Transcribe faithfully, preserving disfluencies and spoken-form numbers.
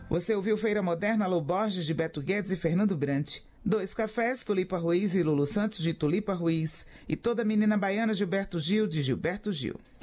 Você ouviu Feira Moderna, Lô Borges, de Beto Guedes e Fernando Brant. Dois Cafés, Tulipa Ruiz e Lulu Santos, de Tulipa Ruiz. E Toda Menina Baiana, Gilberto Gil, de Gilberto Gil.